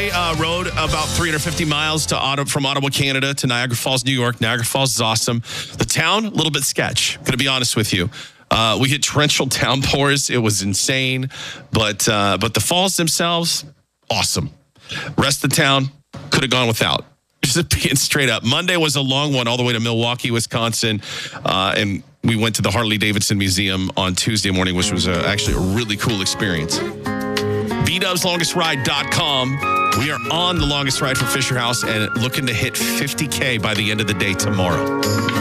Rode about 350 miles from Ottawa, Canada to Niagara Falls, New York. Niagara Falls is awesome. The town, a little bit sketch. Going to be honest with you. We hit torrential downpours. It was insane. But the falls themselves, awesome. Rest of the town, could have gone without. Just being straight up. Monday was a long one all the way to Milwaukee, Wisconsin. And we went to the Harley-Davidson Museum on Tuesday morning, which was actually a really cool experience. BDubsLongestRide.com. We are on the longest ride for Fisher House and looking to hit 50K by the end of the day tomorrow.